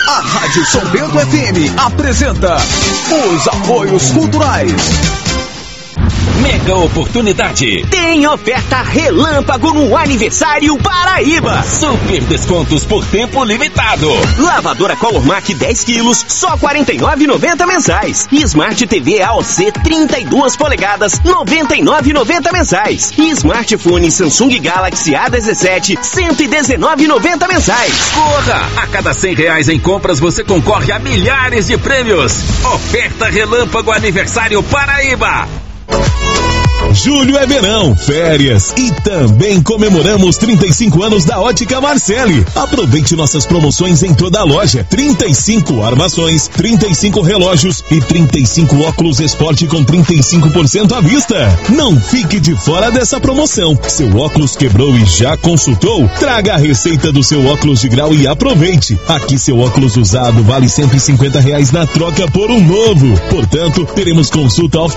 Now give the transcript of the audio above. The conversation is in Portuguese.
A Rádio São Bento FM apresenta os apoios culturais. Mega oportunidade. Tem oferta relâmpago no Aniversário Paraíba. Super descontos por tempo limitado. Lavadora Colormac 10 quilos, só R$ 49,90 mensais. E Smart TV AOC 32 polegadas, R$ 99,90 mensais. E smartphone Samsung Galaxy A17, R$ 119,90 mensais. Corra! A cada R$100 em compras você concorre a milhares de prêmios. Oferta relâmpago Aniversário Paraíba. Julho é verão, férias e também comemoramos 35 anos da Ótica Marcelli. Aproveite nossas promoções em toda a loja. 35 armações, 35 relógios e 35 óculos esporte com 35% à vista. Não fique de fora dessa promoção. Seu óculos quebrou e já consultou? Traga a receita do seu óculos de grau e aproveite. Aqui seu óculos usado vale R$150 na troca por um novo. Portanto, teremos consulta